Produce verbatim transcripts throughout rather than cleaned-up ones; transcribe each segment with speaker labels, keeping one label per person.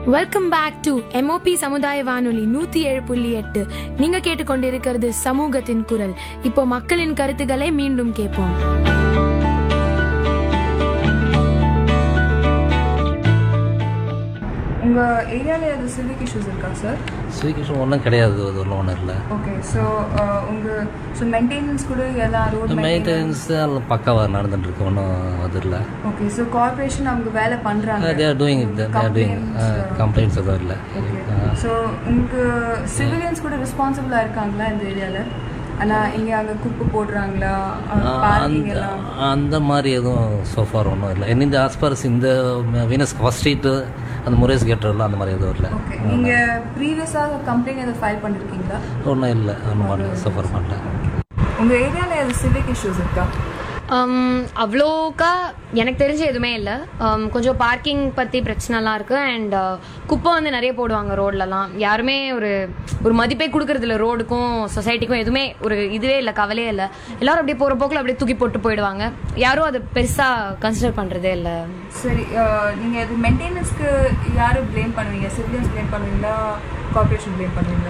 Speaker 1: Welcome back to MOP சமுதாய வானொலி நூத்தி ஏழு புள்ளி எட்டு. நீங்க கேட்டுக்கொண்டிருக்கிறது சமூகத்தின் குரல். இப்போ மக்களின் கருத்துக்களை மீண்டும் கேட்போம்.
Speaker 2: உங்கள் ஏரியாவில் எது சிவிக் இஷ்யூஸ் இருக்கா சார்?
Speaker 3: சிவிக் இஷ்யூ ஒன்றும் கிடையாது, அது ஒன்றும் ஒன்றும் இல்லை.
Speaker 2: ஓகே, ஸோ உங்கள் ஸோ மெயின்டெனன்ஸ் கூட எல்லாம் ரோட்
Speaker 3: மெயின்டெனன்ஸ் எல்லாம் பக்காவாக நடந்துட்டு இருக்கு, ஒன்றும் அது இல்லை.
Speaker 2: ஓகே, ஸோ கார்பரேஷன் அவங்க வேலை பண்ணுறாங்க,
Speaker 3: they are doing they are doing complaints எதுவும் இல்லை.
Speaker 2: ஸோ உங்கள் சிவிலியன்ஸ் கூட ரெஸ்பான்சிபிளாக இருக்காங்களா இந்த ஏரியாவில்? ஆனால் இங்கே அங்கே குப்பை போடுறாங்களா, பார்க்கிங் எல்லாம்
Speaker 3: அந்த மாதிரி எதுவும் சோஃபார் ஒன்றும் இல்லை. இந்த ஆஸ்பாரஸ் இந்த வீனஸ் ஃபர்ஸ்ட் ஸ்ட்ரீட்டு அந்த முரேஸ் கேட்டரில் அந்த மாதிரி எதுவும் இல்லை.
Speaker 2: ஓகே, நீங்கள் ப்ரீவியஸாக கம்ப்ளைண்ட் எதுவும் ஃபைல் பண்ணியிருக்கீங்களா?
Speaker 3: ஒன்றும் இல்லை, ஒன்றும் பண்ணல, சஃபர் பண்ணல.
Speaker 2: உங்கள் ஏரியாவில் எது சிவிக் இஷ்யூஸ் இருக்கா?
Speaker 4: அவ்வளோக்கா எனக்கு தெரிஞ்ச எதுவுமே இல்லை. கொஞ்சம் பார்க்கிங் பற்றி பிரச்சனைலாம் இருக்குது. அண்ட் குப்பை வந்து நிறைய போடுவாங்க ரோட்லலாம். யாருமே ஒரு ஒரு மதிப்பே கொடுக்கறதில்ல ரோடுக்கும் சொசைட்டிக்கும், எதுவுமே ஒரு இதுவே இல்லை, கவலையே இல்லை. எல்லோரும் அப்படியே போகிற போக்கில் அப்படியே தூக்கி போட்டு போயிடுவாங்க. யாரும் அதை பெருசாக கன்சிடர் பண்ணுறதே இல்லை.
Speaker 2: சரி, நீங்கள் இது மெயின்டெனன்ஸ்க்கு யார் ப்ளேம் பண்ணுவீங்க? சிவிலியன்ஸ் ப்ளேம் பண்ணுவீங்களா, கார்பரேஷன் ப்ளேம் பண்ணுவீங்களா?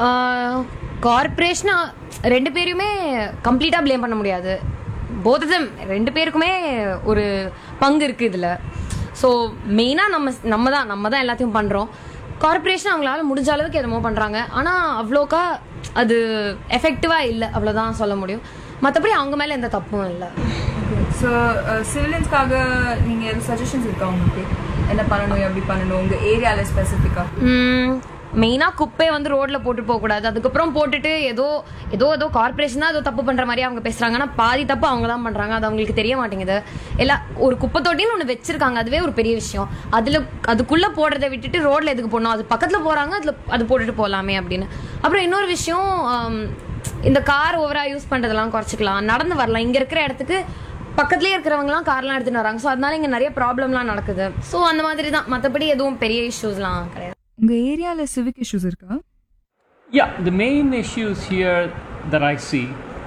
Speaker 4: கார்பரேஷனா ரெண்டு பேருமே கம்ப்ளீட்டாக ப்ளேம் பண்ண முடியாது. போத் ஆஃப் தெம் ரெண்டு பேருக்குமே ஒரு பங்கு இருக்குது இதில். ஸோ மெயினாக நம்ம நம்ம தான் நம்ம தான் எல்லாத்தையும் பண்ணுறோம். கார்பரேஷன் அவங்களால முடிஞ்ச அளவுக்கு எதுமோ பண்ணுறாங்க, ஆனால் அவ்வளோக்கா அது எஃபெக்டிவாக இல்லை, அவ்வளோதான் சொல்ல முடியும். மற்றபடி அவங்க மேலே எந்த தப்பும் இல்லை.
Speaker 2: ஸோ சிவிலியன்ஸ்க்காக நீங்கள் எது சஜஷன்ஸ் இருக்கா உங்களுக்கு? என்ன பண்ணணும், எப்படி பண்ணணும் உங்கள் ஏரியாவில் ஸ்பெசிஃபிக்காக?
Speaker 4: மெயினாக குப்பையை வந்து ரோட்டில் போட்டு போகக்கூடாது. அதுக்கப்புறம் போட்டுட்டு ஏதோ ஏதோ ஏதோ கார்பரேஷன் தான் ஏதோ தப்பு பண்ணுற மாதிரி அவங்க பேசுகிறாங்க. ஆனால் பாதி தப்பு அவங்க தான் பண்ணுறாங்க, அது அவங்களுக்கு தெரிய மாட்டேங்குது. எல்லாம் ஒரு குப்பை தொட்டின்னு ஒன்று வச்சிருக்காங்க, அதுவே ஒரு பெரிய விஷயம். அதில் அதுக்குள்ளே போடுறதை விட்டுட்டு ரோட்டில் எதுக்கு போடணும்? அது பக்கத்தில் போகிறாங்க, அதில் அது போட்டுட்டு போகலாமே அப்படின்னு. அப்புறம் இன்னொரு விஷயம், இந்த கார் ஓவராக யூஸ் பண்ணுறதெல்லாம் குறைச்சிக்கலாம், நடந்து வரலாம். இங்கே இருக்கிற இடத்துக்கு பக்கத்துலேயே இருக்கிறவங்களாம் கார்லாம் எடுத்துன்னு வராங்க. ஸோ அதனால இங்கே நிறைய ப்ராப்ளம்லாம் நடக்குது. ஸோ அந்த மாதிரி தான், மற்றபடி எதுவும் பெரிய இஷ்யூஸ்லாம் கிடையாது.
Speaker 2: உங்கள் ஏரியாவில் சிவிக் இஷ்யூஸ் இருக்கா?
Speaker 5: Yeah, the main issues here that I see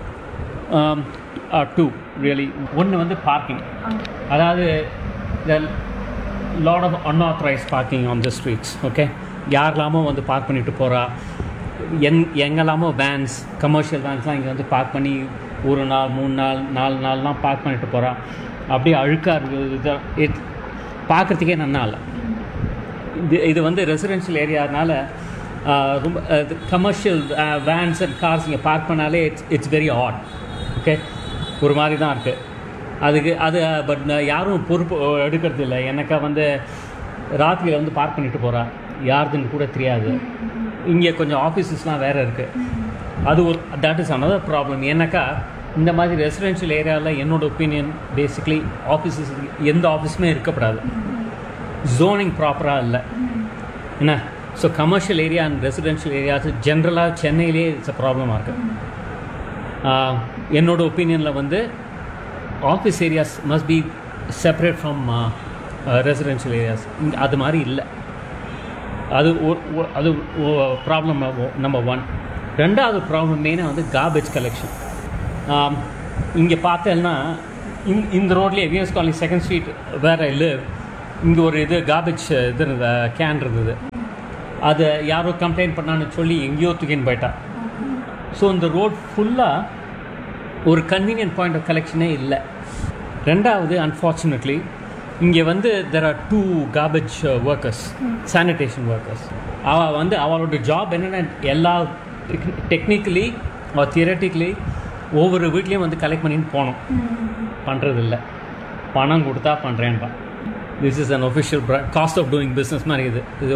Speaker 5: um, are two, really. ஒன்று வந்து பார்க்கிங். அதாவது the lot of unauthorized parking on the streets. Okay, யாரெல்லாமோ வந்து பார்க் பண்ணிட்டு போகிறா, எங் எங்கெல்லாமோ வேன்ஸ், கமர்ஷியல் வேன்ஸ்லாம் இங்கே வந்து பார்க் பண்ணி ஒரு நாள் மூணு நாள் நாலு நாள்லாம் பார்க் பண்ணிட்டு போகிறா. அப்படியே அழுக்காக இருக்குது, இது பார்க்குறதுக்கே நல்லா இல்லை. இது இது வந்து ரெசிடென்ஷியல் ஏரியானால ரொம்ப கமர்ஷியல் வேன்ஸ் அண்ட் கார்ஸ் இங்கே பார்க் பண்ணாலே it's it's very odd. Okay, ஒரு மாதிரி தான் இருக்குது அதுக்கு. அது பட் யாரும் பொறுப்பு எடுக்கிறது இல்லை. எனக்கா வந்து ராத்திரியில் வந்து பார்க் பண்ணிட்டு போகிறா, யாருதுன்னு கூட தெரியாது. இங்கே கொஞ்சம் ஆஃபீஸஸ்லாம் வேறு இருக்குது. அது ஒரு தட் இஸ் அனதர் ப்ராப்ளம். ஏன்னாக்கா இந்த மாதிரி ரெசிடென்ஷியல் ஏரியாவில் என்னோடய ஒப்பீனியன் பேசிக்லி ஆஃபீஸஸ் எந்த ஆஃபீஸுமே இருக்கப்படாது. ஜோனிங் ப்ராப்பராக இல்லை என்ன. So commercial area and residential areas ஜென்ரலாக சென்னையிலே இட்ஸ் அ ப்ராப்ளமாக இருக்குது. என்னோடய ஒப்பீனியனில் வந்து office areas must be separate from residential areas. அது மாதிரி இல்லை. அது அது ப்ராப்ளம் நம்பர் ஒன். ரெண்டாவது ப்ராப்ளம் மெயினாக வந்து கார்பேஜ் கலெக்ஷன். இங்கே பார்த்தேன்னா இந் இந்த ரோட்லேயே விஎஸ் காலனி செகண்ட் ஸ்ட்ரீட் வேறு இல்லை, இங்கே ஒரு இது கார்பேஜ் இது இருந்த கேன் இருந்தது. அதை யாரோ கம்ப்ளைண்ட் பண்ணான்னு சொல்லி எங்கேயோ தூக்கின்னு போயிட்டா. ஸோ இந்த ரோட் ஃபுல்லாக ஒரு கன்வீனியன்ட் பாயிண்ட் ஆஃப் கலெக்ஷனே இல்லை. ரெண்டாவது, அன்ஃபார்ச்சுனேட்லி இங்கே வந்து there are two garbage workers, sanitation workers. அவள் வந்து அவளோட ஜாப் என்னென்னா எல்லா டெக்னிக்கலி ஆர் தியரட்டிக்கலி ஒவ்வொரு வீட்லேயும் வந்து கலெக்ட் பண்ணின்னு போகணும். பண்ணுறதில்ல, பணம் கொடுத்தா பண்ணுறேன்ப்பா. This is an official cost of doing business மாதிரி இது.